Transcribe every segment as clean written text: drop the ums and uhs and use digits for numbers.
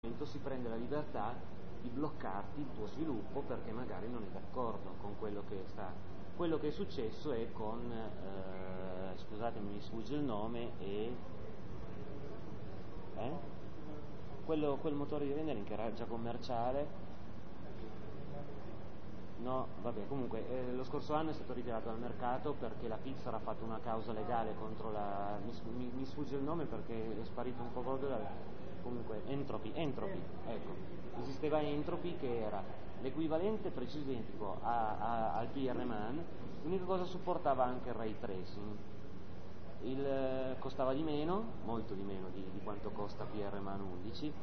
si prende la libertà di bloccarti il tuo sviluppo perché magari non è d'accordo con quello che sta. Quello che è successo è con, scusatemi, mi sfugge il nome, quel motore di rendering che era già commerciale. No, vabbè, comunque lo scorso anno è stato ritirato dal mercato perché la Pixar ha fatto una causa legale contro la... mi sfugge il nome perché è sparito un po' proprio comunque Entropy, ecco. Esisteva Entropy che era l'equivalente preciso identico al PRMan, l'unica cosa supportava anche il ray tracing. Costava di meno, molto di meno di quanto costa PRMan 11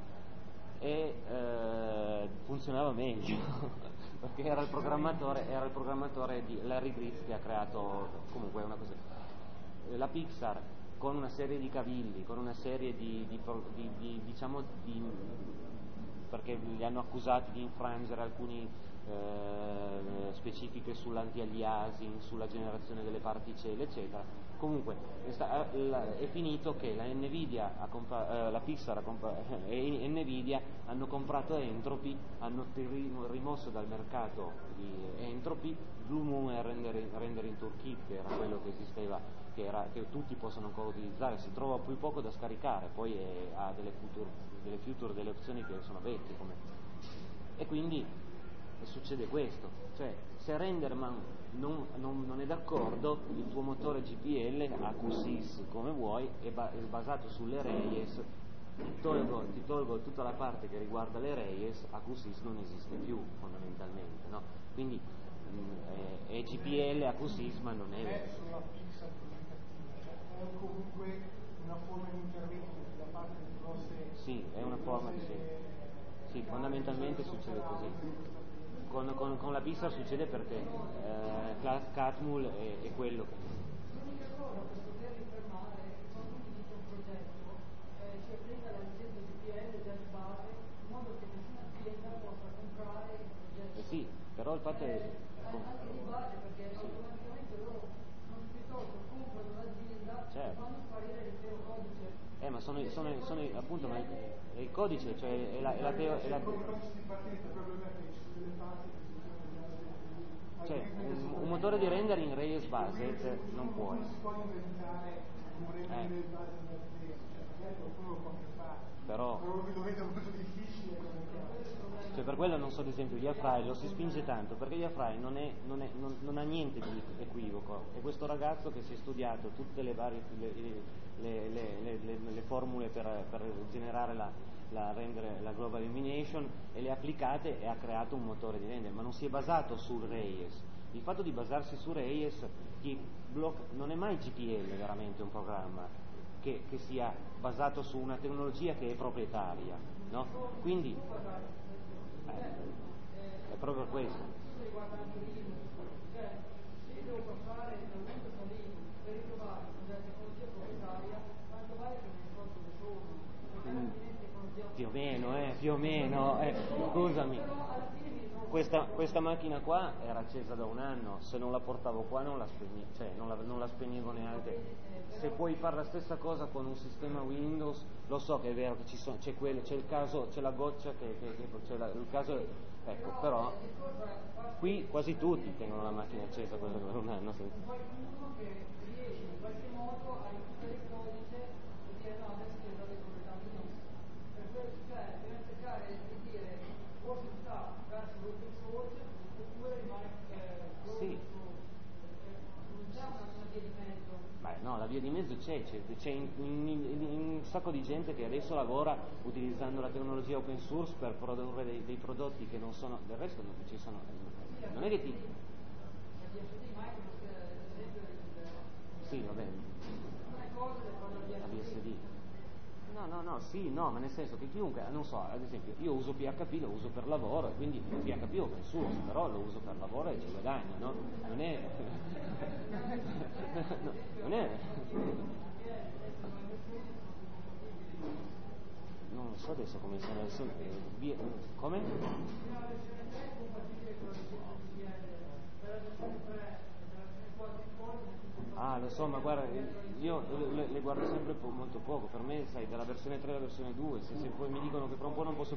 e funzionava meglio perché era il programmatore di Larry Gritz che ha creato comunque una cosa. La Pixar con una serie di cavilli, con una serie diciamo perché li hanno accusati di infrangere alcuni specifiche sull'anti-aliasing, sulla generazione delle particelle, eccetera. Comunque è finito che la Pixar e Nvidia hanno comprato Entropy, hanno rimosso dal mercato di Entropy Blue Moon e Rendering Toolkit, che era quello che esisteva, che tutti possono ancora utilizzare. Si trova più poco da scaricare, poi ha delle opzioni che sono vecchie e quindi succede questo, cioè se Renderman non è d'accordo, il tuo motore GPL AQSys come vuoi è basato sulle Reyes, ti tolgo tutta la parte che riguarda le Reyes, AQSys non esiste più fondamentalmente, no? Quindi è GPL AQSys, ma non è comunque una forma di intervento da parte di grosse... Sì, è una forma di... Sì, fondamentalmente succede così. Con la Pixar succede perché Catmull è quello che... L'unica cosa per poter rifermare è che quando uno dice un progetto si applica la licenza GPL già di base in modo che nessuna azienda possa comprare il progetto. Sì, però il fatto è... anche di base perché automaticamente loro non piuttosto comprano l'azienda e fanno sparire l'intero codice. Ma sono appunto, ma è il codice, cioè è la cioè un motore di rendering Reyes Based non può. Non si può inventare un rendering base da zero, cioè magari qualcuno lo può anche fare. Però lo vedo molto difficile come cosa. Cioè per quello non so, ad esempio, Jafrai lo si spinge tanto perché Jafrai non ha niente di equivoco, è questo ragazzo che si è studiato tutte le varie le formule per generare la global illumination e le ha applicate e ha creato un motore di render, ma non si è basato sul Reyes. Il fatto di basarsi su Reyes non è mai GPL veramente un programma che sia basato su una tecnologia che è proprietaria, no? Quindi è proprio questo. Cioè, se io devo passare da Windows a Linux per ritrovare una tecnologia proprietaria, tanto vale che mi ricordo da solo, perché alla fine tecnologia più o meno, scusami. Questa macchina qua era accesa da un anno, se non la portavo qua non la spegnevo neanche. Se puoi fare la stessa cosa con un sistema Windows, lo so che è vero che c'è il caso, c'è la goccia il caso, ecco, però qui quasi tutti tengono la macchina accesa per un anno. Qualcuno che riesce in qualche modo a recuperare il codice e dire no, adesso devo dare le proprietà Linux. Per questo, cioè, deve cercare di dire o si sta verso l'open source oppure rimane sì. Non c'è una via di mezzo. Beh, no, la via di mezzo c'è un sacco di gente che adesso lavora utilizzando la tecnologia open source per produrre dei prodotti che non sono, del resto non ci sono, non è che ti... Sì, va bene. La BSD. No, sì, no, ma nel senso che chiunque, non so, ad esempio, io uso PHP, lo uso per lavoro, e quindi PHP è open source, però lo uso per lavoro e ci guadagno, no? Non è... non è... Non so adesso come sono... Come? Ah, lo so, ma guarda, io le guardo sempre molto poco, per me sai, dalla versione 3 alla versione 2, se poi mi dicono che fra un po' non posso